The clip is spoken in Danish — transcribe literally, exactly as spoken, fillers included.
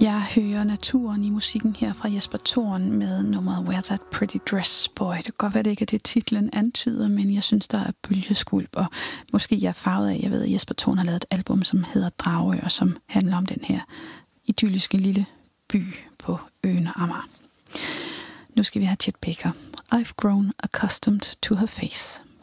Jeg hører naturen i musikken her fra Jesper Thorn med nummeret Wear That Pretty Dress Boy. Det kan godt være, det ikke er det titlen antyder, men jeg synes, der er bølgeskulp, og måske jeg er farvet af, jeg ved, at Jesper Thorn har lavet et album, som hedder Dragør, som handler om den her idylliske lille by på øen Amager. Nu skal vi have Chet Baker. I've grown accustomed to her face.